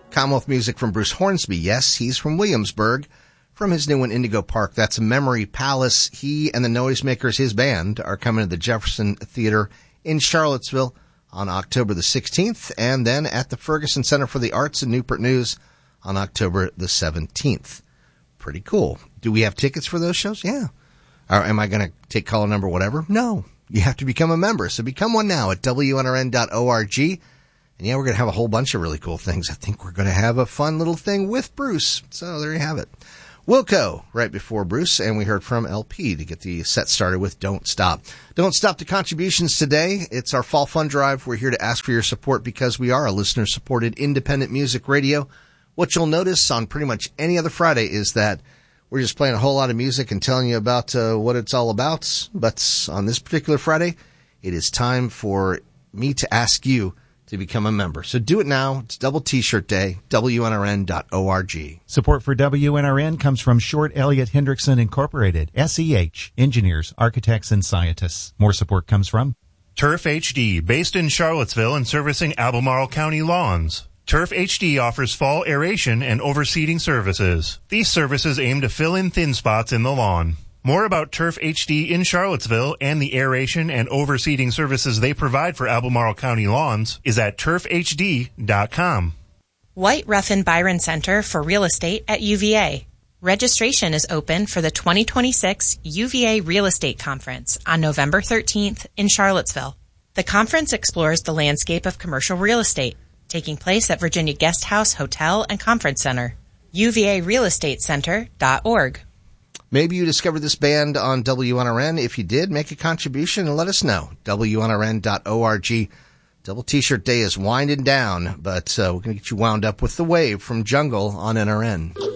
Commonwealth music from Bruce Hornsby. Yes, he's from Williamsburg. From his new one, Indigo Park. That's Memory Palace. He and the Noisemakers, his band, are coming to the Jefferson Theater in Charlottesville on October the 16th, and then at the Ferguson Center for the Arts in Newport News on October the 17th. Pretty cool. Do we have tickets for those shows? Yeah. Or am I going to take caller number whatever? No. You have to become a member, so become one now at WNRN.org. And yeah, we're going to have a whole bunch of really cool things. I think we're going to have a fun little thing with Bruce. So there you have it. Wilco, right before Bruce, and we heard from LP to get the set started with Don't Stop. Don't stop the contributions today. It's our Fall Fund Drive. We're here to ask for your support because we are a listener-supported independent music radio. What you'll notice on pretty much any other Friday is that we're just playing a whole lot of music and telling you about what it's all about. But on this particular Friday, it is time for me to ask you to become a member. So do it now. It's Double T-Shirt Day, WNRN.org. Support for WNRN comes from Short Elliott Hendrickson Incorporated, SEH, engineers, architects, and scientists. More support comes from Turf HD, based in Charlottesville and servicing Albemarle County lawns. Turf HD offers fall aeration and overseeding services. These services aim to fill in thin spots in the lawn. More about Turf HD in Charlottesville and the aeration and overseeding services they provide for Albemarle County lawns is at turfhd.com. White Ruffin Byron Center for Real Estate at UVA. Registration is open for the 2026 UVA Real Estate Conference on November 13th in Charlottesville. The conference explores the landscape of commercial real estate, taking place at Virginia Guesthouse Hotel and Conference Center. UVARealestateCenter.org. Maybe you discovered this band on WNRN. If you did, make a contribution and let us know. WNRN.org. Double T-Shirt Day is winding down, but we're going to get you wound up with The Wave from Jungle on NRN.